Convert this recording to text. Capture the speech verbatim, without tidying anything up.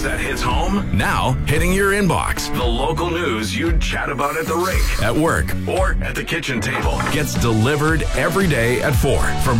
news that hits home, now hitting your inbox. The local news you'd chat about at the rink, at work, or at the kitchen table gets delivered every day at four from